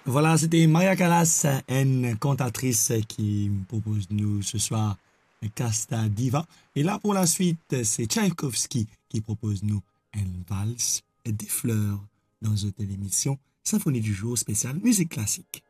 Voilà, c'était Maria Callas, une cantatrice qui propose nous ce soir Casta Diva. Et là, pour la suite, c'est Tchaïkovski qui propose nous une valse et des fleurs dans une émission Symphonie du jour spéciale musique classique.